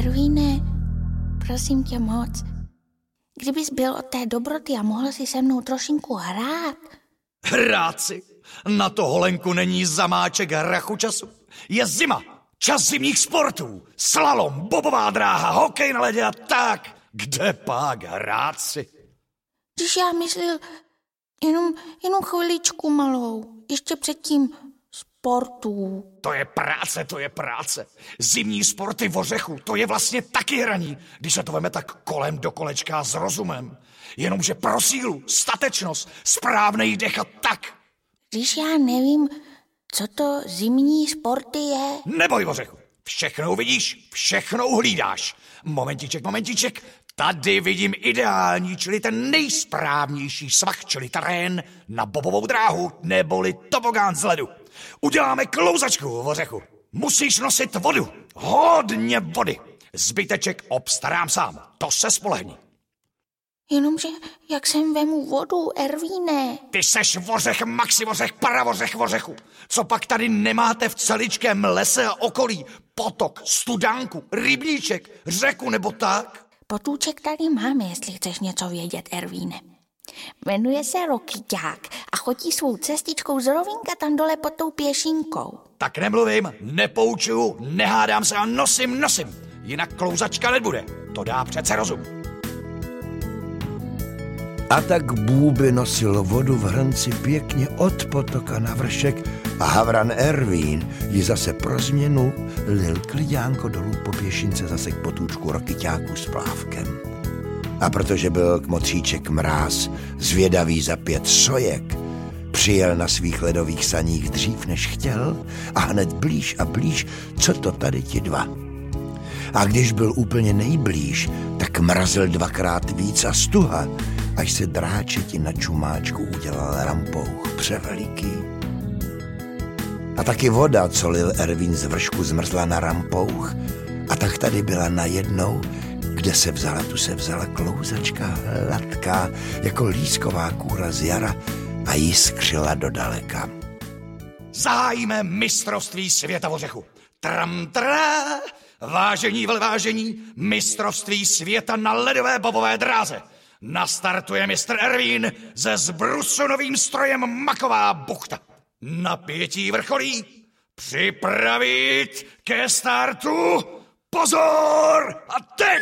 Ervíne, prosím tě moc, kdybys byl od té dobroty a mohl si se mnou trošinku hrát. Hrát si? Na to, Holenku, není zamáček hrachu času. Je zima, čas zimních sportů, slalom, bobová dráha, hokej na ledě a tak. Kde pak hrát si? Když já myslel jenom chviličku malou, ještě předtím sportů. To je práce. Zimní sporty v ořechu, to je vlastně taky hraní, když se to veme tak kolem do kolečka s rozumem. Jenomže pro sílu, statečnost, správnej dech a tak. Když já nevím, co to zimní sporty je. Neboj, ořechu, všechno uvidíš, všechno uhlídáš. Momentiček, tady vidím ideální, čili ten nejsprávnější svah, čili terén na bobovou dráhu, neboli tobogán z ledu. Uděláme klouzačku, ořechu. Musíš nosit vodu, hodně vody. Zbyteček obstarám sám, to se spolehni. Jenomže jak sem vemu vodu, Ervíne? Ty seš vořech, maxivořech, paravořech, vořechu. Co pak tady nemáte v celičkém lese a okolí? Potok, studánku, rybníček, řeku nebo tak? Potůček tady máme, jestli chceš něco vědět, Ervíne. Jmenuje se Rokyťák a chodí svou cestičkou z rovínka tam dole pod tou pěšinkou. Tak nemluvím, nepoučuju, nehádám se a nosím. Jinak klouzačka nebude. To dá přece rozum. A tak Bůby nosil vodu v hrnci pěkně od potoka na vršek a havran Ervín ji zase pro změnu lil klidňánko dolů po pěšince zase k potůčku Rokyťáku s plávkem. A protože byl kmotříček Mráz zvědavý za 5 sojek, přijel na svých ledových saních dřív než chtěl a hned blíž a blíž, co to tady ti dva. A když byl úplně nejblíž, tak mrazil 2krát víc a stuha, až se dráčeti na čumáčku udělal rampouch převeliký. A taky voda, co lil Ervín z vršku, zmrzla na rampouch a tak tady byla najednou, kde se vzala klouzačka hladká, jako lísková kůra z jara a jiskřila do daleka. Zahájíme mistrovství světa v ořechu. Tram, vážení, velvážení, mistrovství světa na ledové bobové dráze. Nastartuje mistr Ervín se zbrusunovým strojem Maková buchta. Napětí vrcholí, připravit ke startu, pozor a teď!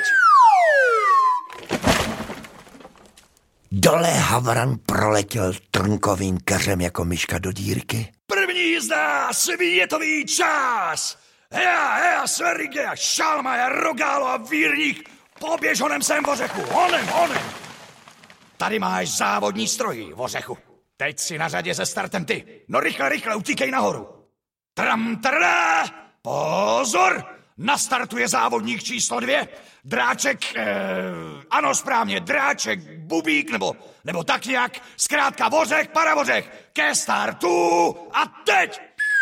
Dole havran proletěl trnkovým keřem jako myška do dírky. První jízda, světový čas! Hea, Sverige, Šalmaja, Rogálo a Vírník, poběž honem sem, ořechu, honem! Tady máš závodní stroj, ořechu. Teď si na řadě se startem ty. No rychle, utíkej nahoru. Pozor! Nastartuje závodník číslo 2. Dráček, ano správně, dráček, bubík, nebo tak nějak, zkrátka vořech, paravořech, ke startu a teď!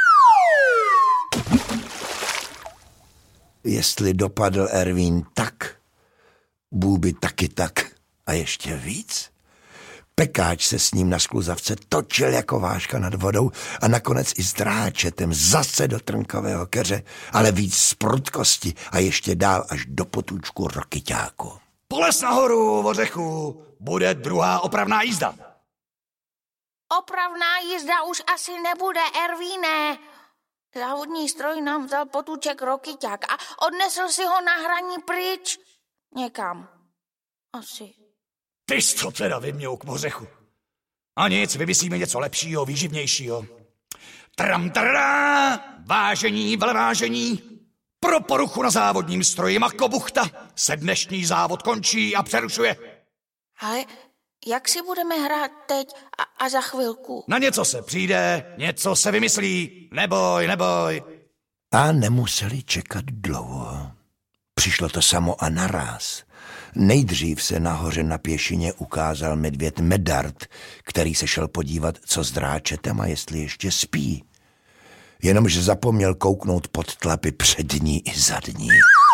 Jestli dopadl Ervín tak, Bůby taky tak a ještě víc. Pekáč se s ním na skluzavce točil jako váška nad vodou a nakonec i s dráčetem zase do trnkového keře, ale víc z prudkosti a ještě dál až do potůčku Rokyťáku. Poles nahoru, ořechu, bude druhá opravná jízda. Opravná jízda už asi nebude, Ervíne. Závodní stroj nám vzal potůček Rokyťák a odnesl si ho na hraní pryč. Někam. Asi. Ty jsi to teda vyměuk, ořechu. A nic, vymyslíme něco lepšího, výživnějšího. Vážení, velvážení, pro poruchu na závodním stroji Makobuchta se dnešní závod končí a přerušuje. Ale jak si budeme hrát teď a za chvilku? Na něco se přijde, něco se vymyslí, neboj. A nemuseli čekat dlouho. Přišlo to samo a naráz. Nejdřív se nahoře na pěšině ukázal medvěd Medard, který se šel podívat, co s dráčetem a jestli ještě spí. Jenomže zapomněl kouknout pod tlapy přední i zadní.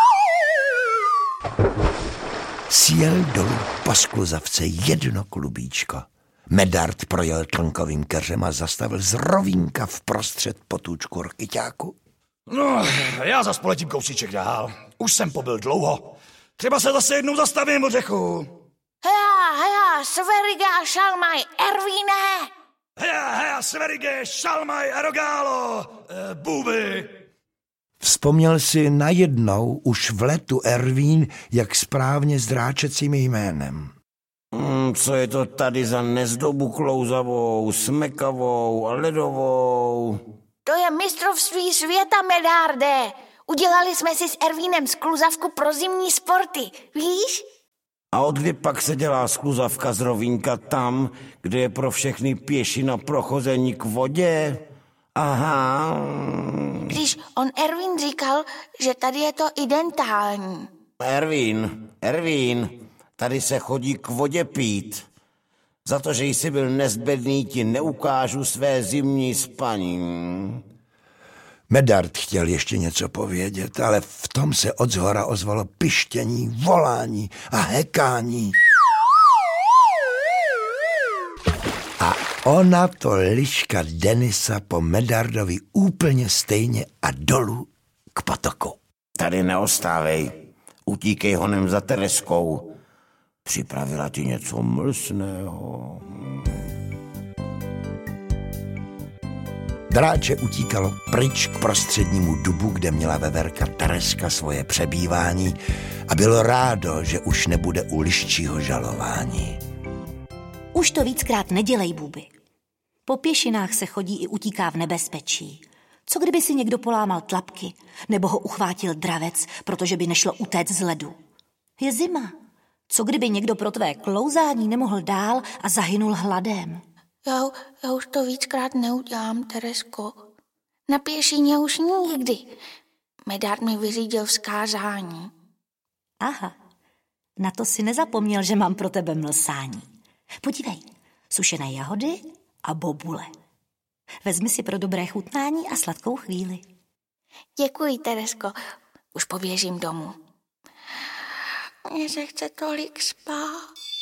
Sjel dolů po skluzavce jedno klubíčko. Medard projel trnkovým keřem a zastavil z rovínka vprostřed potůčku Rokyťáku. No, já zas poletím kousíček dál. Už jsem pobyl dlouho. Třeba se zase jednou zastavím od řeku. Heja, Sverige, šalmaj, Ervíne! Heja, Sverige, šalmaj, Erogálo, bůby. Vzpomněl si najednou už v letu Ervín, jak správně s dráčecím jménem. Co je to tady za nezdobu klouzavou, smekavou a ledovou? To je mistrovství světa, Medárde. Udělali jsme si s Ervínem skluzavku pro zimní sporty, víš? A od kdy pak se dělá skluzavka z rovínka tam, kde je pro všechny pěši na prochození k vodě? Aha. Když on Ervín říkal, že tady je to identální. Ervín, tady se chodí k vodě pít. Za to, že jsi byl nezbedný, ti neukážu své zimní spaní. Medard chtěl ještě něco povědět, ale v tom se odzhora ozvalo pištění, volání a hekání. A ona to liška Denisa po Medardovi úplně stejně a dolů k potoku. Tady neostávej, utíkej honem za Tereskou. Připravila ti něco mlsného. Dráče utíkalo pryč k prostřednímu dubu, kde měla veverka Tereska svoje přebývání a bylo rádo, že už nebude u liščího žalování. Už to víckrát nedělej, Bůby. Po pěšinách se chodí i utíká v nebezpečí. Co kdyby si někdo polámal tlapky, nebo ho uchvátil dravec, protože by nešlo utéct z ledu? Je zima. Co kdyby někdo pro tvé klouzání nemohl dál a zahynul hladem? Já už to víckrát neudělám, Teresko. Na pěšině už nikdy. Medard mi vyřídil vzkázání. Aha, na to si nezapomněl, že mám pro tebe mlsání. Podívej, sušené jahody a bobule. Vezmi si pro dobré chutnání a sladkou chvíli. Děkuji, Teresko. Už poběžím domů. Mně se chce tolik spát.